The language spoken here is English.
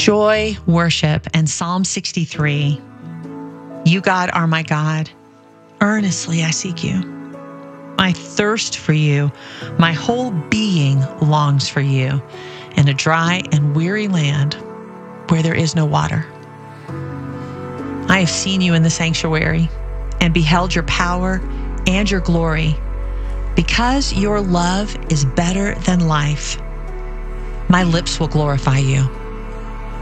Joy, worship, and Psalm 63. You, God, are my God. Earnestly I seek you. I thirst for you. My whole being longs for you in a dry and weary land where there is no water. I have seen you in the sanctuary and beheld your power and your glory. Because your love is better than life, my lips will glorify you.